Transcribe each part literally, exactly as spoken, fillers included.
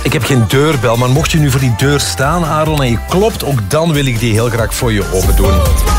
Ik heb geen deurbel, maar mocht je nu voor die deur staan, Aaron, en je klopt, ook dan wil ik die heel graag voor je open doen.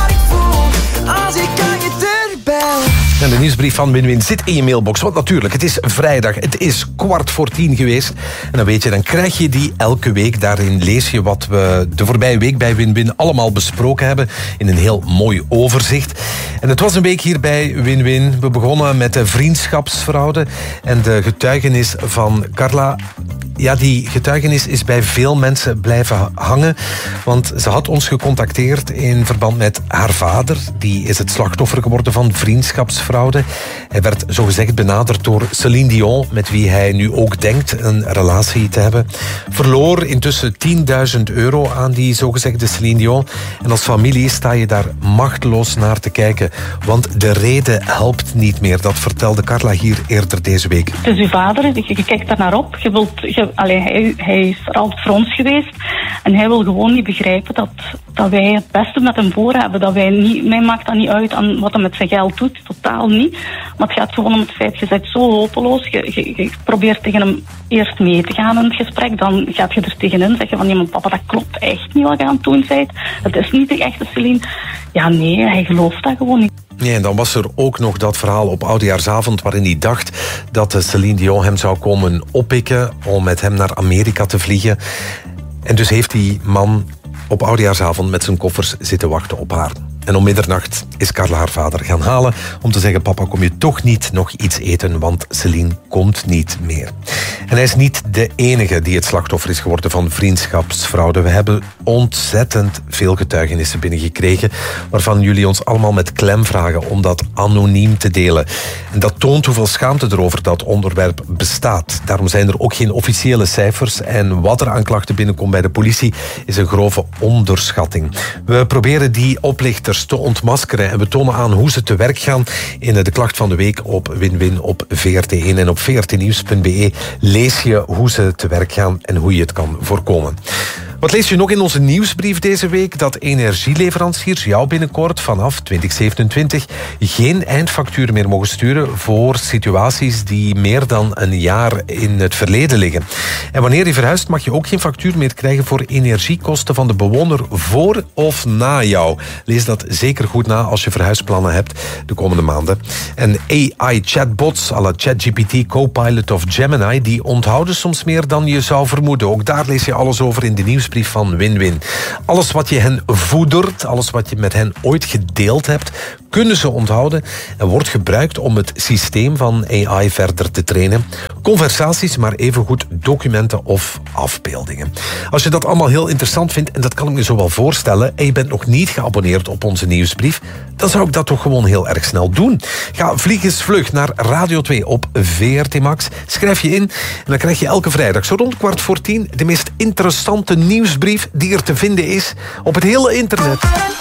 En de nieuwsbrief van Win-Win zit in je mailbox. Want natuurlijk, het is vrijdag. Het is kwart voor tien geweest. En dan weet je, dan krijg je die elke week. Daarin lees je wat we de voorbije week bij Win-Win allemaal besproken hebben. In een heel mooi overzicht. En het was een week hier bij Win-Win. We begonnen met de vriendschapsfraude. En de getuigenis van Carla. Ja, die getuigenis is bij veel mensen blijven hangen. Want ze had ons gecontacteerd in verband met haar vader. Die is het slachtoffer geworden van vriendschapsfraude. Hij werd zogezegd benaderd door Céline Dion, met wie hij nu ook denkt een relatie te hebben. Verloor intussen tienduizend euro aan die zogezegde Céline Dion. En als familie sta je daar machteloos naar te kijken. Want de reden helpt niet meer. Dat vertelde Carla hier eerder deze week. Het is uw vader, je, je kijkt daar naar op. Je wilt... Je Allee, hij, hij is er altijd voor ons geweest. En hij wil gewoon niet begrijpen dat, dat wij het beste met hem voor hebben. Dat wij niet, mij maakt dat niet uit aan wat hij met zijn geld doet. Totaal niet. Maar het gaat gewoon om het feit, je bent zo hopeloos. Je, je, je probeert tegen hem eerst mee te gaan in het gesprek. Dan gaat je er tegenin zeggen van, ja, mijn papa, dat klopt echt niet wat je aan het doen bent. Het is niet de echte Céline. Ja, nee, hij gelooft dat gewoon niet. Ja, en dan was er ook nog dat verhaal op oudejaarsavond waarin hij dacht dat Céline Dion hem zou komen oppikken om met hem naar Amerika te vliegen. En dus heeft die man op oudejaarsavond met zijn koffers zitten wachten op haar. En om middernacht is Carla haar vader gaan halen om te zeggen, papa, kom je toch niet nog iets eten, want Céline komt niet meer. En hij is niet de enige die het slachtoffer is geworden van vriendschapsfraude. We hebben ontzettend veel getuigenissen binnengekregen, waarvan jullie ons allemaal met klem vragen om dat anoniem te delen. En dat toont hoeveel schaamte er over dat onderwerp bestaat. Daarom zijn er ook geen officiële cijfers en wat er aan klachten binnenkomt bij de politie is een grove onderschatting. We proberen die oplichters te ontmaskeren en we tonen aan hoe ze te werk gaan in de klacht van de week op Win-Win op V R T één. En op v r t nieuws punt b e lees je hoe ze te werk gaan en hoe je het kan voorkomen. Wat lees je nog in onze nieuwsbrief deze week? Dat energieleveranciers jou binnenkort vanaf twintig zevenentwintig geen eindfactuur meer mogen sturen voor situaties die meer dan een jaar in het verleden liggen. En wanneer je verhuist mag je ook geen factuur meer krijgen voor energiekosten van de bewoner voor of na jou. Lees dat zeker goed na als je verhuisplannen hebt de komende maanden. En A I-chatbots à la ChatGPT, Copilot of Gemini, die onthouden soms meer dan je zou vermoeden. Ook daar lees je alles over in de nieuwsbrief van Win-Win. Alles wat je hen voedert, alles wat je met hen ooit gedeeld hebt, kunnen ze onthouden en wordt gebruikt om het systeem van A I verder te trainen. Conversaties, maar evengoed documenten of afbeeldingen. Als je dat allemaal heel interessant vindt, en dat kan ik me zo wel voorstellen, en je bent nog niet geabonneerd op onze nieuwsbrief, dan zou ik dat toch gewoon heel erg snel doen. Ga vliegensvlug naar Radio twee op V R T Max, schrijf je in en dan krijg je elke vrijdag zo rond kwart voor tien de meest interessante nieuwsbrief die er te vinden is op het hele internet.